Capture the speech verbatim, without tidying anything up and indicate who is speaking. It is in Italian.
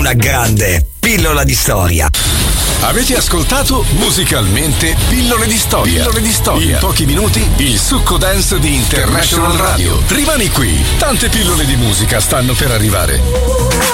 Speaker 1: una grande pillola di storia.
Speaker 2: Avete ascoltato Musicalmente Pillole di Storia. Pillole di Storia. In pochi minuti il succo dance di International Radio. Rimani qui, tante pillole di musica stanno per arrivare.